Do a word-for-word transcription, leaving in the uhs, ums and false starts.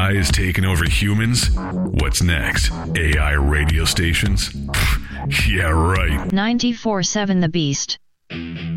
I is taking over humans? What's next? A I radio stations? Yeah, right. ninety-four seven The Beast.